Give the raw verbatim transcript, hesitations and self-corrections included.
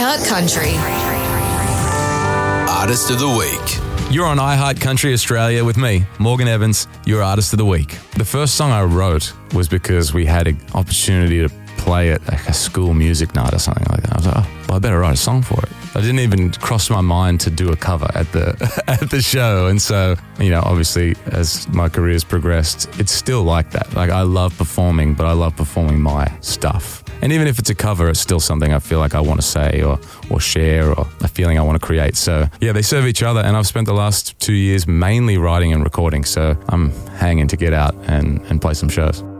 iHeart Country. Artist of the Week. You're on iHeart Country Australia with me, Morgan Evans, your Artist of the Week. The first song I wrote was because we had an opportunity to play at like a school music night or something like that. I was like, oh, well, I better write a song for it. I didn't even cross my mind to do a cover at the at the show. And so, you know, obviously as my career's progressed, it's still like that. Like I love performing, but I love performing my stuff. And even if it's a cover, it's still something I feel like I want to say or, or share or a feeling I want to create. So yeah, they serve each other. And I've spent the last two years mainly writing and recording. So I'm hanging to get out and, and play some shows.